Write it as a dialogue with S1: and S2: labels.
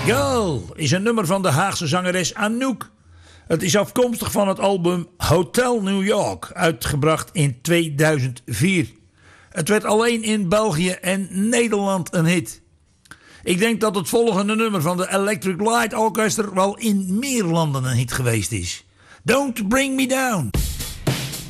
S1: Girl is een nummer van de Haagse zangeres Anouk. Het is afkomstig van het album Hotel New York, uitgebracht in 2004. Het werd alleen in België en Nederland een hit. Ik denk dat het volgende nummer van de Electric Light Orchestra wel in meer landen een hit geweest is. Don't Bring Me Down.